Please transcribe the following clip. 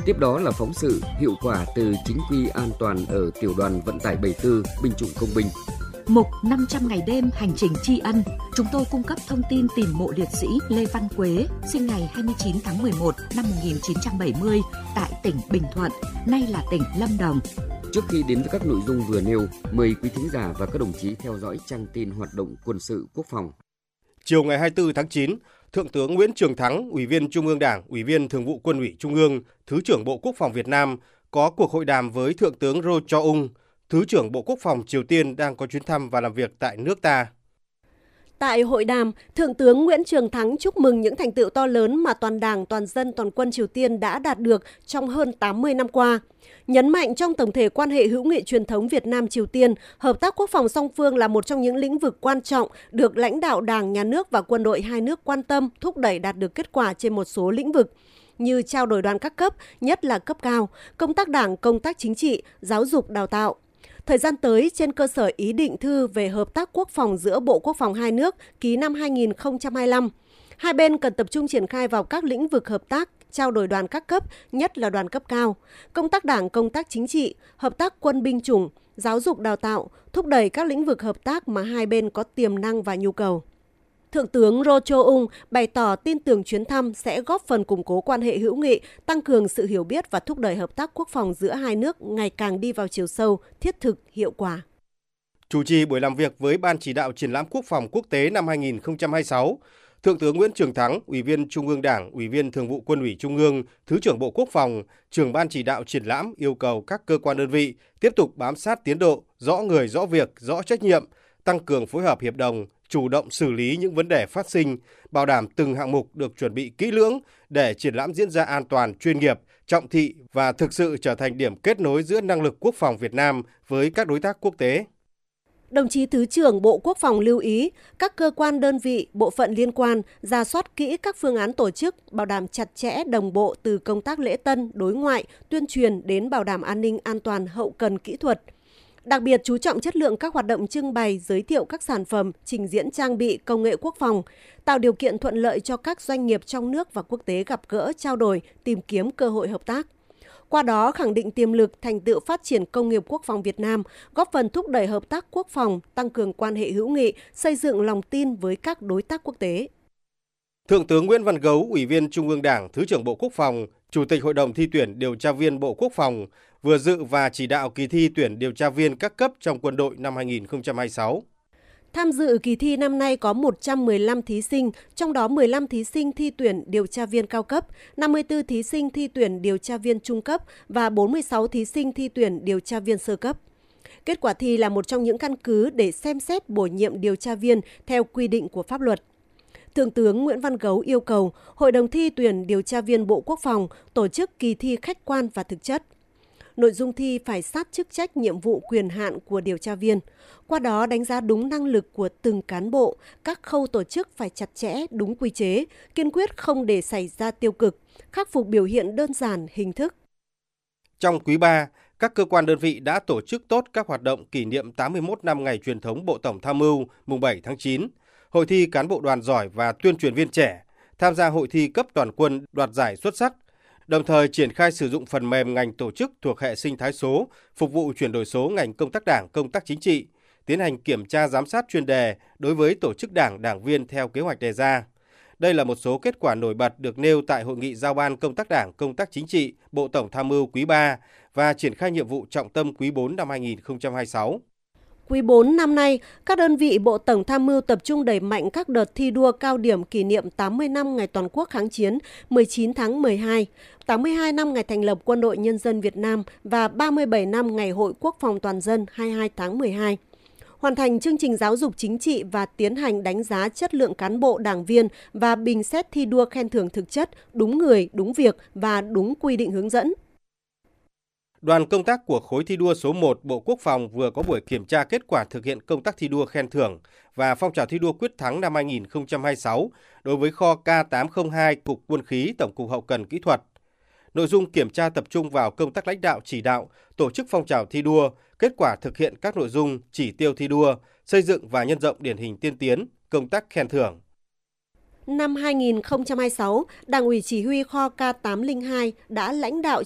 Tiếp đó là phóng sự hiệu quả từ chính quy an toàn ở tiểu đoàn vận tải 74 binh chủng công binh. Mục 500 ngày đêm hành trình tri ân, chúng tôi cung cấp thông tin tìm mộ liệt sĩ Lê Văn Quế, sinh ngày 29 tháng 11 năm 1970 tại tỉnh Bình Thuận, nay là tỉnh Lâm Đồng. Trước khi đến với các nội dung vừa nêu, mời quý thính giả và các đồng chí theo dõi trang tin hoạt động quân sự quốc phòng. Chiều ngày 24 tháng 9, Thượng tướng Nguyễn Trường Thắng, Ủy viên Trung ương Đảng, Ủy viên Thường vụ Quân ủy Trung ương, Thứ trưởng Bộ Quốc phòng Việt Nam có cuộc hội đàm với Thượng tướng Ro Cho-ung, Thứ trưởng Bộ Quốc phòng Triều Tiên đang có chuyến thăm và làm việc tại nước ta. Tại hội đàm, Thượng tướng Nguyễn Trường Thắng chúc mừng những thành tựu to lớn mà toàn Đảng, toàn dân, toàn quân Triều Tiên đã đạt được trong hơn 80 năm qua. Nhấn mạnh trong tổng thể quan hệ hữu nghị truyền thống Việt Nam-Triều Tiên, hợp tác quốc phòng song phương là một trong những lĩnh vực quan trọng được lãnh đạo Đảng, Nhà nước và quân đội hai nước quan tâm, thúc đẩy đạt được kết quả trên một số lĩnh vực như trao đổi đoàn các cấp, nhất là cấp cao, công tác Đảng, công tác chính trị, giáo dục, đào tạo. Thời gian tới, trên cơ sở ý định thư về hợp tác quốc phòng giữa Bộ Quốc phòng hai nước ký năm 2025, hai bên cần tập trung triển khai vào các lĩnh vực hợp tác, trao đổi đoàn các cấp, nhất là đoàn cấp cao, công tác Đảng, công tác chính trị, hợp tác quân binh chủng, giáo dục đào tạo, thúc đẩy các lĩnh vực hợp tác mà hai bên có tiềm năng và nhu cầu. Thượng tướng Ro Cho-ung bày tỏ tin tưởng chuyến thăm sẽ góp phần củng cố quan hệ hữu nghị, tăng cường sự hiểu biết và thúc đẩy hợp tác quốc phòng giữa hai nước ngày càng đi vào chiều sâu, thiết thực, hiệu quả. Chủ trì buổi làm việc với Ban chỉ đạo triển lãm quốc phòng quốc tế năm 2026, Thượng tướng Nguyễn Trường Thắng, Ủy viên Trung ương Đảng, Ủy viên Thường vụ Quân ủy Trung ương, Thứ trưởng Bộ Quốc phòng, trưởng Ban chỉ đạo triển lãm yêu cầu các cơ quan đơn vị tiếp tục bám sát tiến độ, rõ người, rõ việc, rõ trách nhiệm, tăng cường phối hợp hiệp đồng, chủ động xử lý những vấn đề phát sinh, bảo đảm từng hạng mục được chuẩn bị kỹ lưỡng để triển lãm diễn ra an toàn, chuyên nghiệp, trọng thị và thực sự trở thành điểm kết nối giữa năng lực quốc phòng Việt Nam với các đối tác quốc tế. Đồng chí Thứ trưởng Bộ Quốc phòng lưu ý các cơ quan đơn vị, bộ phận liên quan rà soát kỹ các phương án tổ chức, bảo đảm chặt chẽ đồng bộ từ công tác lễ tân, đối ngoại, tuyên truyền đến bảo đảm an ninh an toàn hậu cần kỹ thuật. Đặc biệt chú trọng chất lượng các hoạt động trưng bày, giới thiệu các sản phẩm, trình diễn trang bị công nghệ quốc phòng, tạo điều kiện thuận lợi cho các doanh nghiệp trong nước và quốc tế gặp gỡ, trao đổi, tìm kiếm cơ hội hợp tác. Qua đó khẳng định tiềm lực, thành tựu phát triển công nghiệp quốc phòng Việt Nam, góp phần thúc đẩy hợp tác quốc phòng, tăng cường quan hệ hữu nghị, xây dựng lòng tin với các đối tác quốc tế. Thượng tướng Nguyễn Văn Gấu, Ủy viên Trung ương Đảng, Thứ trưởng Bộ Quốc phòng, Chủ tịch Hội đồng thi tuyển điều tra viên Bộ Quốc phòng vừa dự và chỉ đạo kỳ thi tuyển điều tra viên các cấp trong quân đội năm 2026. Tham dự kỳ thi năm nay có 115 thí sinh, trong đó 15 thí sinh thi tuyển điều tra viên cao cấp, 54 thí sinh thi tuyển điều tra viên trung cấp và 46 thí sinh thi tuyển điều tra viên sơ cấp. Kết quả thi là một trong những căn cứ để xem xét bổ nhiệm điều tra viên theo quy định của pháp luật. Thượng tướng Nguyễn Văn Gấu yêu cầu Hội đồng thi tuyển điều tra viên Bộ Quốc phòng tổ chức kỳ thi khách quan và thực chất. Nội dung thi phải sát chức trách, nhiệm vụ, quyền hạn của điều tra viên. Qua đó đánh giá đúng năng lực của từng cán bộ, các khâu tổ chức phải chặt chẽ, đúng quy chế, kiên quyết không để xảy ra tiêu cực, khắc phục biểu hiện đơn giản, hình thức. Trong quý 3, các cơ quan đơn vị đã tổ chức tốt các hoạt động kỷ niệm 81 năm ngày truyền thống Bộ Tổng Tham mưu mùng 7 tháng 9, hội thi cán bộ đoàn giỏi và tuyên truyền viên trẻ, tham gia hội thi cấp toàn quân đoạt giải xuất sắc, đồng thời triển khai sử dụng phần mềm ngành tổ chức thuộc hệ sinh thái số, phục vụ chuyển đổi số ngành công tác Đảng, công tác chính trị, tiến hành kiểm tra giám sát chuyên đề đối với tổ chức Đảng, đảng viên theo kế hoạch đề ra. Đây là một số kết quả nổi bật được nêu tại Hội nghị Giao ban Công tác Đảng, Công tác Chính trị, Bộ Tổng Tham mưu quý 3 và triển khai nhiệm vụ trọng tâm quý 4 năm 2026. Quý 4 năm nay, các đơn vị Bộ Tổng Tham mưu tập trung đẩy mạnh các đợt thi đua cao điểm kỷ niệm 80 năm ngày toàn quốc kháng chiến 19 tháng 12, 82 năm ngày thành lập Quân đội Nhân dân Việt Nam và 37 năm ngày Hội Quốc phòng Toàn dân 22 tháng 12. Hoàn thành chương trình giáo dục chính trị và tiến hành đánh giá chất lượng cán bộ đảng viên và bình xét thi đua khen thưởng thực chất, đúng người, đúng việc và đúng quy định hướng dẫn. Đoàn công tác của khối thi đua số 1 Bộ Quốc phòng vừa có buổi kiểm tra kết quả thực hiện công tác thi đua khen thưởng và phong trào thi đua quyết thắng năm 2026 đối với kho K802 Cục Quân khí Tổng cục Hậu cần Kỹ thuật. Nội dung kiểm tra tập trung vào công tác lãnh đạo chỉ đạo, tổ chức phong trào thi đua, kết quả thực hiện các nội dung chỉ tiêu thi đua, xây dựng và nhân rộng điển hình tiên tiến, công tác khen thưởng. Năm 2026, Đảng ủy Chỉ huy kho K802 đã lãnh đạo